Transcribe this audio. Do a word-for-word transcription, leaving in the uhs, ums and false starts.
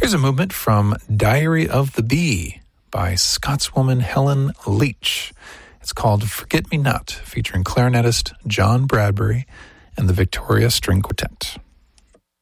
Here's a movement from Diary of the Bee by Scotswoman Helen Leach. It's called Forget Me Not, featuring clarinetist John Bradbury and the Victoria String Quartet.